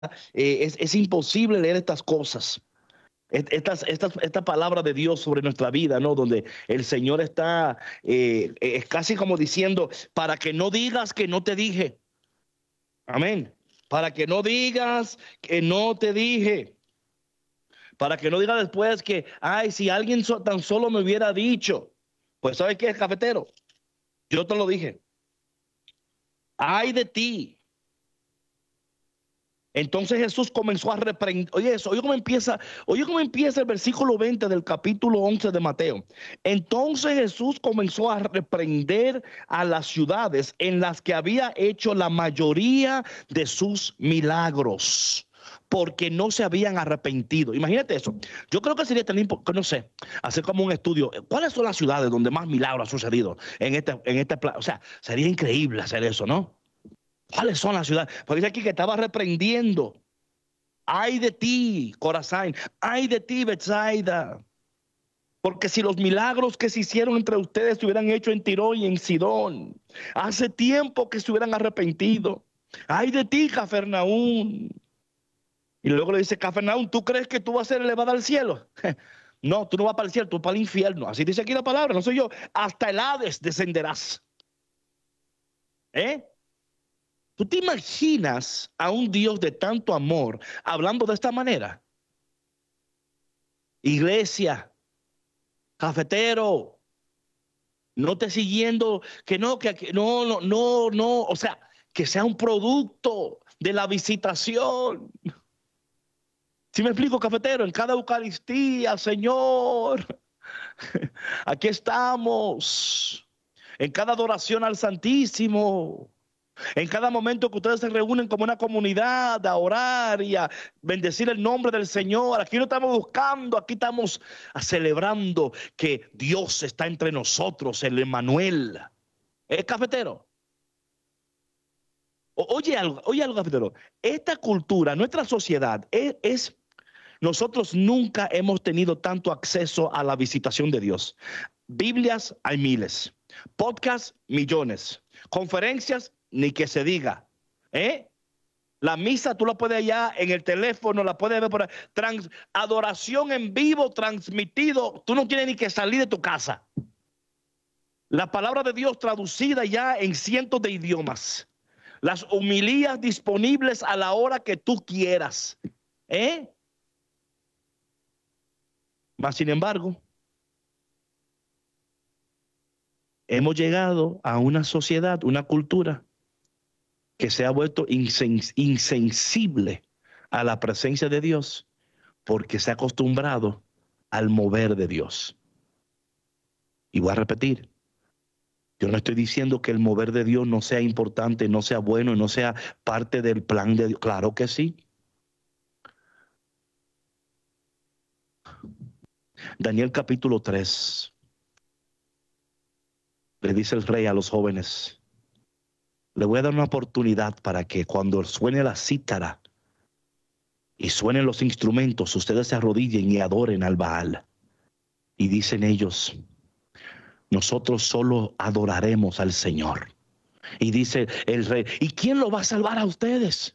es imposible leer estas cosas. Esta palabra de Dios sobre nuestra vida, ¿no? Donde el Señor está, es casi como diciendo, para que no digas que no te dije. Amén. Para que no digas que no te dije. Para que no digas después que, ay, si alguien tan solo me hubiera dicho. Pues, ¿sabes qué, cafetero? Yo te lo dije. Ay de ti. Entonces Jesús comenzó a reprender. Oye cómo empieza el versículo 20 del capítulo 11 de Mateo. Entonces Jesús comenzó a reprender a las ciudades en las que había hecho la mayoría de sus milagros, porque no se habían arrepentido. Imagínate eso. Yo creo que sería tan importante, no sé, hacer como un estudio. ¿Cuáles son las ciudades donde más milagros ha sucedido o sea, sería increíble hacer eso, ¿no? ¿Cuáles son las ciudades? Porque dice aquí que estaba reprendiendo. Ay de ti, Corazín. Ay de ti, Betsaida. Porque si los milagros que se hicieron entre ustedes se hubieran hecho en Tiro y en Sidón, hace tiempo que se hubieran arrepentido. Ay de ti, Cafarnaúm. Y luego le dice, Cafarnaúm, ¿tú crees que tú vas a ser elevada al cielo? No, tú no vas para el cielo, tú vas para el infierno. Así dice aquí la palabra, no soy yo. Hasta el Hades descenderás. ¿Tú te imaginas a un Dios de tanto amor hablando de esta manera? Iglesia, cafetero, no te siguiendo, que no, o sea, que sea un producto de la visitación. ¿Sí me explico, cafetero? En cada Eucaristía, Señor, aquí estamos. En cada adoración al Santísimo. En cada momento que ustedes se reúnen como una comunidad a orar y a bendecir el nombre del Señor, aquí no estamos buscando, aquí estamos celebrando que Dios está entre nosotros, el Emmanuel. ¿Es cafetero? Oye algo, cafetero. Esta cultura, nuestra sociedad, nosotros nunca hemos tenido tanto acceso a la visitación de Dios. Biblias hay miles, podcasts millones, conferencias ni que se diga. La misa tú la puedes allá en el teléfono, la puedes ver por ahí. Adoración en vivo transmitido, tú no tienes ni que salir de tu casa. La palabra de Dios traducida ya en cientos de idiomas. Las homilías disponibles a la hora que tú quieras. Mas sin embargo, hemos llegado a una sociedad, una cultura que se ha vuelto insensible a la presencia de Dios porque se ha acostumbrado al mover de Dios. Y voy a repetir, yo no estoy diciendo que el mover de Dios no sea importante, no sea bueno, no sea parte del plan de Dios. Claro que sí. Daniel capítulo 3. Le dice el rey a los jóvenes, le voy a dar una oportunidad para que cuando suene la cítara y suenen los instrumentos, ustedes se arrodillen y adoren al Baal. Y dicen ellos, nosotros solo adoraremos al Señor. Y dice el rey, ¿y quién lo va a salvar a ustedes?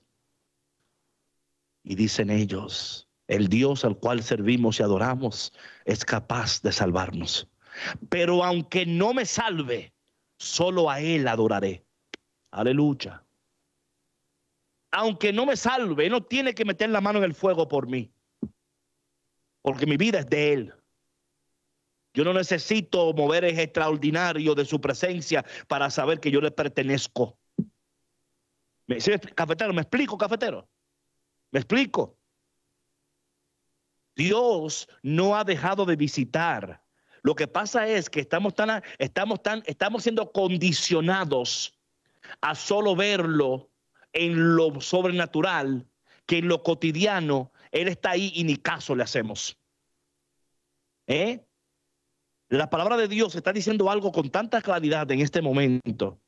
Y dicen ellos, el Dios al cual servimos y adoramos es capaz de salvarnos. Pero aunque no me salve, solo a Él adoraré. Aleluya. Aunque no me salve, no tiene que meter la mano en el fuego por mí. Porque mi vida es de Él. Yo no necesito moveres extraordinarios de su presencia para saber que yo le pertenezco. Cafetero, ¿me explico, cafetero? ¿Me explico? Dios no ha dejado de visitar. Lo que pasa es que estamos siendo condicionados a solo verlo en lo sobrenatural, que en lo cotidiano Él está ahí y ni caso le hacemos. La palabra de Dios está diciendo algo con tanta claridad en este momento.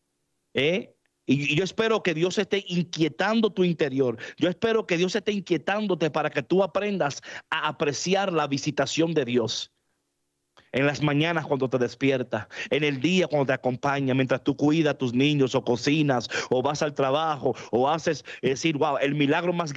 Y yo espero que Dios esté inquietando tu interior. Yo espero que Dios esté inquietándote para que tú aprendas a apreciar la visitación de Dios. en las mañanas cuando te despiertas, en el día cuando te acompaña, mientras tú cuidas a tus niños o cocinas o vas al trabajo o haces, decir, wow, el milagro más